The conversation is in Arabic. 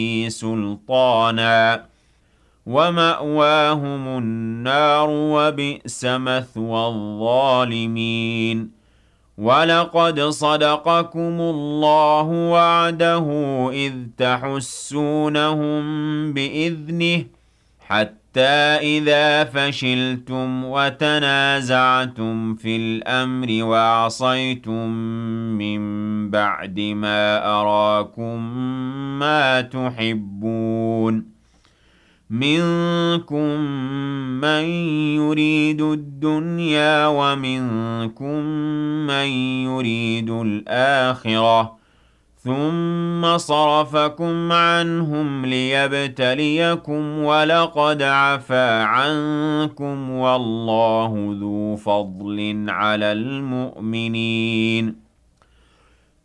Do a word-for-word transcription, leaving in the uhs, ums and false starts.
سُلْطَانًا وَمَأْوَاهُمُ النَّارُ وَبِئْسَ مَثْوَى الظَّالِمِينَ وَلَقَدْ صَدَقَكُمُ اللَّهُ وَعْدَهُ إِذْ تَحُسُّونَهُم بِإِذْنِهِ حَتَّىٰ إِذَا فَشِلْتُمْ وَتَنَازَعْتُمْ فِي الْأَمْرِ وَعَصَيْتُم مِّن بَعْدِ مَا أَرَاكُم مَّا تُحِبُّونَ مِنكُم مَّن يُرِيدُ الدُّنْيَا وَمِنكُم مَّن يُرِيدُ الْآخِرَةَ ۚ ثُمَّ صَرَفَكُمْ عَنْهُمْ لِيَبْتَلِيَكُمْ ۖ وَلَقَدْ عَفَا عَنكُمْ ۗ وَاللَّهُ ذُو فَضْلٍ عَلَى الْمُؤْمِنِينَ